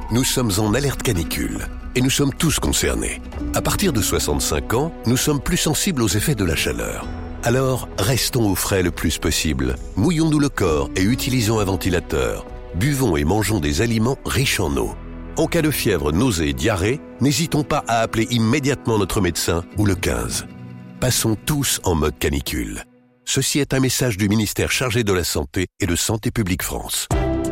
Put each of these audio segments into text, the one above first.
Nous sommes en alerte canicule et nous sommes tous concernés. À partir de 65 ans, nous sommes plus sensibles aux effets de la chaleur. Alors, restons au frais le plus possible. Mouillons-nous le corps et utilisons un ventilateur. Buvons et mangeons des aliments riches en eau. En cas de fièvre, nausées et diarrhée, n'hésitons pas à appeler immédiatement notre médecin ou le 15. Passons tous en mode canicule. Ceci est un message du ministère chargé de la Santé et de Santé publique France.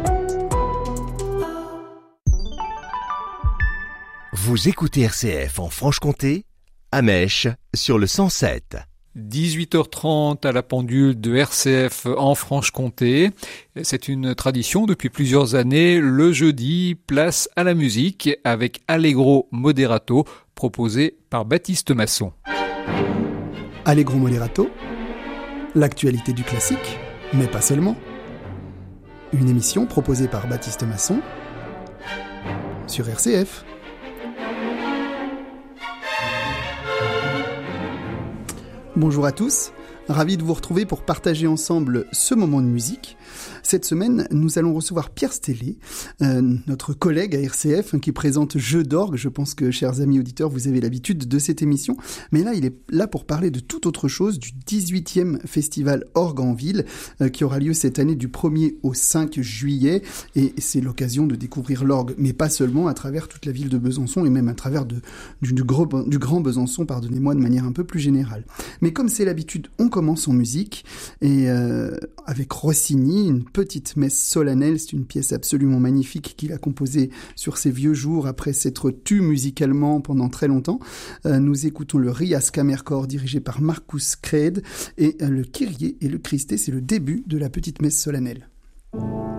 Vous écoutez RCF en Franche-Comté, à Mèche, sur le 107. 18h30 à la pendule de RCF en Franche-Comté. C'est une tradition depuis plusieurs années. Le jeudi, place à la musique avec Allegro Moderato, proposé par Baptiste Masson. Allegro Moderato, l'actualité du classique, mais pas seulement. Une émission proposée par Baptiste Masson sur RCF. Bonjour à tous, ravi de vous retrouver pour partager ensemble ce moment de musique. Cette semaine, nous allons recevoir Pierre Stellé, notre collègue à RCF qui présente Jeux d'orgue. Je pense que, chers amis auditeurs, vous avez l'habitude de cette émission. Mais là, il est là pour parler de toute autre chose, du 18e festival Orgue en Ville, qui aura lieu cette année du 1er au 5 juillet. Et c'est l'occasion de découvrir l'orgue, mais pas seulement, à travers toute la ville de Besançon et même à travers du grand Besançon, pardonnez-moi, de manière un peu plus générale. Mais comme c'est l'habitude, on commence en musique, et avec Rossini, une petite messe solennelle. C'est une pièce absolument magnifique qu'il a composée sur ses vieux jours après s'être tu musicalement pendant très longtemps. Nous écoutons le Rias Kammerchor dirigé par Marcus Kred et le Kyrie et le Christé, c'est le début de la petite messe solennelle.